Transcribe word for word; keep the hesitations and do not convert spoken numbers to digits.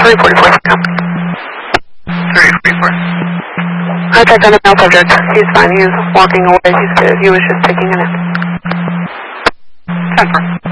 three forty-four. three forty-four. I checked on the male subject. He's fine. He was walking away. He's good. He was just taking a nap. ten four.